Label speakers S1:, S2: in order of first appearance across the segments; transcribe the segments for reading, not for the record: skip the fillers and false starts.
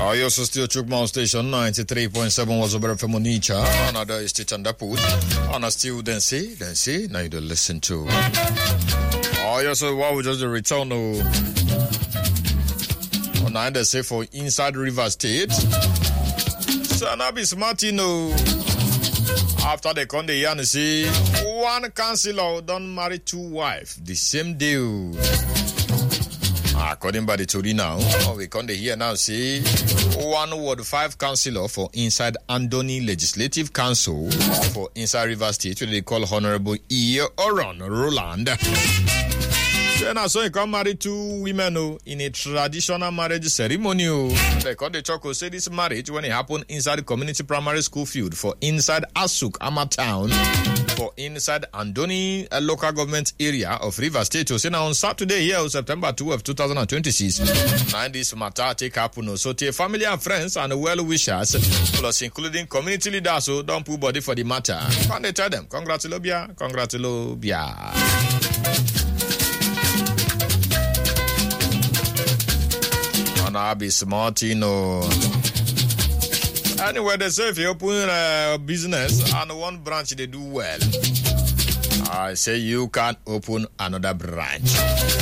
S1: I also still Chukma station 93.7 was over from Monicha. Another state and put. And I still then see. Now you don't listen to. I also what we just return to. Now they say for inside River State. So now be smartino. After they come the and see one councillor don't marry two wives the same day. According by the Tory now, we come here now see 1 Ward 5 councillor for inside Andoni Legislative Council for inside River State, which they call Honorable E. Oron Roland. Then I saw he come marry two women in a traditional marriage ceremony. They call the Choco say this marriage when it happened inside the community primary school field for inside Asuk, Ama Town, for inside Andoni local government area of River State. So now on Saturday here, September 12, 2026, now this matter take happen. So to family and friends and well-wishers, plus including community leaders, so don't put body for the matter. Can they tell them, congratulobia. I be smart, Anyway, they say if you open a business and one branch they do well, I say you can open another branch.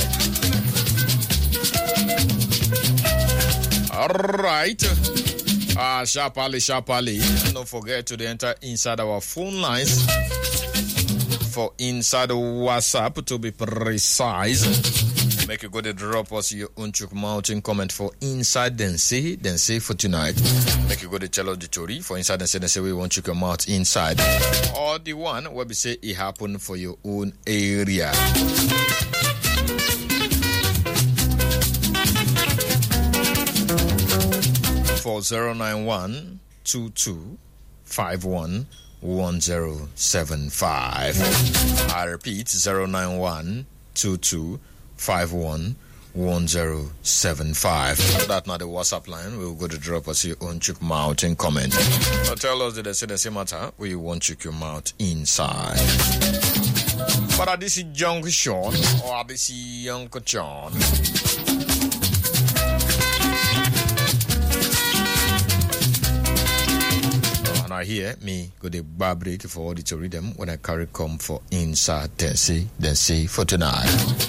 S1: All right. Sharply. Don't forget to enter inside our phone lines for inside WhatsApp to be precise. Make you go to drop us your own Chuk Mountain comment for inside then say for tonight. Make you go to tell us the story for inside then say we want Chuk your mouth inside. Or the one where we say it happened for your own area. For 091-2251-1075. I repeat 091-2251-1075. That's not the WhatsApp line. We'll go to drop us your own Chuk Mountain comment. So tell us that they say the same matter. We want Chuk your mouth inside. But at this junction or at this young John. And I hear me go the bar break for all the to read them when I carry come for inside then say for tonight.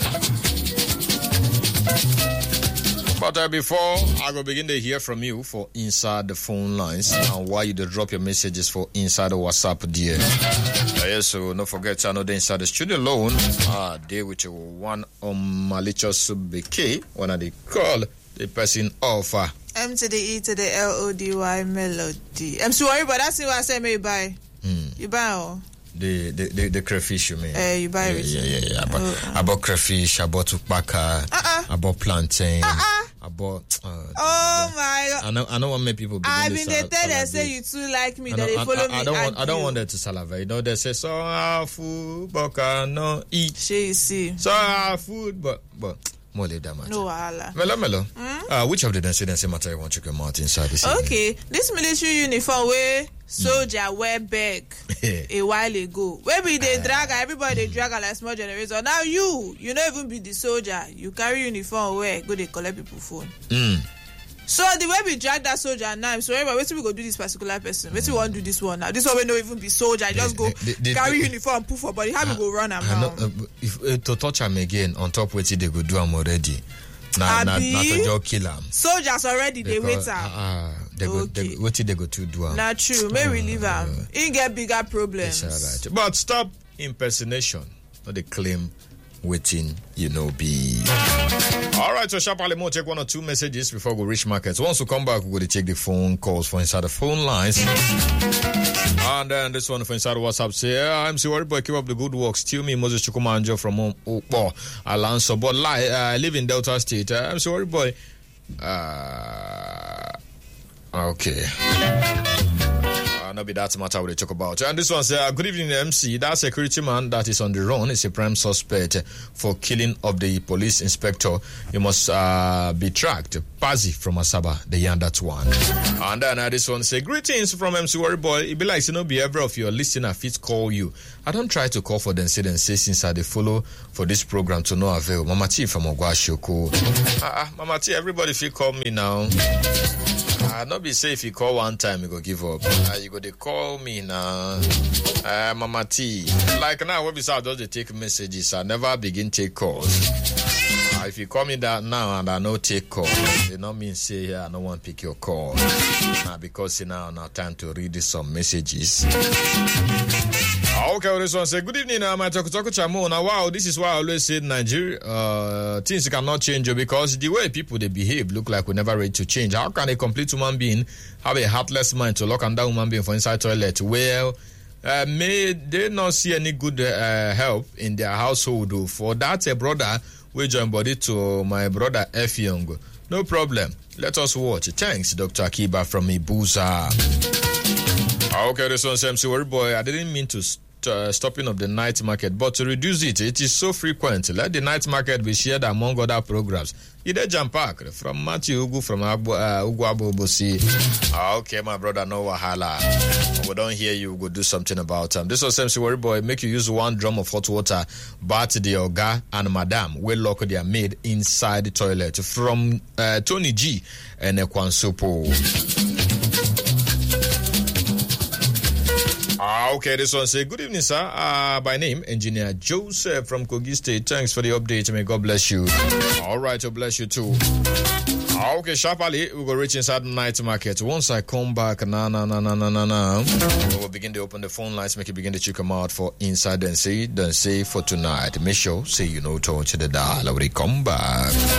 S1: But before I go begin to hear from you for inside the phone lines and why you drop your messages for inside the WhatsApp dear. Yes, so don't forget to know the inside the studio loan. They with you one malicious BK when I call the person offer.
S2: M to the E to the LODY melody. I'm sorry, but that's what I say. May you buy? You buy all.
S1: The crayfish you mean?
S2: You buy it.
S1: Yeah. I bought crayfish. I bought tukbaka. I bought plantain. I bought.
S2: Oh my God!
S1: I don't want many people.
S2: I've been there. They say you too like me. That they follow me.
S1: I don't want them to salivate. You know they say so food, but no eat.
S2: She see.
S1: So food, but. More than that.
S2: No, Allah.
S1: Melo. Which of the dance matter you want to come out inside this?
S2: Okay, this military uniform where soldier wear back a while ago. Where be they drag everybody they drag like small generator. Now you not even be the soldier. You carry uniform where go they collect people phone. So the way we drag that soldier now, I'm sorry, but wait till we go do this particular person. Wait till we want to do this one now. This one will not even be soldier. Just go carry uniform, put for body. How we go run am now?
S1: If to touch him again on top, what they go do him already. Not to just kill him.
S2: Soldiers already they wait
S1: what did they go to do him?
S2: Not true. May we leave him. He get bigger problems.
S1: Right. But stop impersonation. Not the claim. Waiting, be. All right, so sharply more take one or two messages before we reach markets. Once we come back, we're going to take the phone calls for inside the phone lines. And then this one for inside WhatsApp say, I'm sorry, boy, keep up the good work. Still me, Moses Chukumanjo from Alonso, but I live in Delta State. I'm sorry, boy. Okay. No be that matter we talk about. And this one says, good evening, MC. That security man that is on the run is a prime suspect for killing of the police inspector. He must be tracked. Pazzi from Asaba, the young that one. And then this one says, greetings from MC Worry Boy. It be like, behavior of your listener fit call you. I don't try to call for them, say since I they follow for this program to no avail. Mama T from Ogwashoko. Mama T, everybody fit call me now. Not be say if you call one time, you go give up. You go, they call me now. Mama T. Like now, when we start, just they take messages. I never begin take calls. If you call me that now and I no take call, it not mean say I don't want to pick your call. Because now time to read some messages. Okay, this one say good evening. My talk Chamo. Now wow, this is why I always say Nigeria things cannot change because the way people they behave look like we're never ready to change. How can a complete human being have a heartless mind to lock and down human being for inside toilet? Well, may they not see any good help in their household for that a brother we join body to my brother F Young. No problem. Let us watch. Thanks, Dr. Akiba from Ibuza. Okay, this one says, worry boy, I didn't mean to stopping of the night market, but to reduce it, it is so frequent. Let the night market be shared among other programs. Ide Jampak from Matthew Ugu from Ugu Bosi. Okay, my brother, no wahala. We don't hear you. We'll do something about this was MC Worry Boy. Make you use 1 drum of hot water, but the Oga and Madam will lock their maid inside the toilet. From Tony G and Ekwansopo. Okay, this one say, good evening, sir. By name, Engineer Joseph from Kogi State. Thanks for the update. May God bless you. All right, God bless you too. Okay, sharply, we will reach inside the night market. Once I come back, we'll begin to open the phone lines, make you begin to check them out for inside and say for tonight. Make sure, say you know, touch the dial. We'll come back.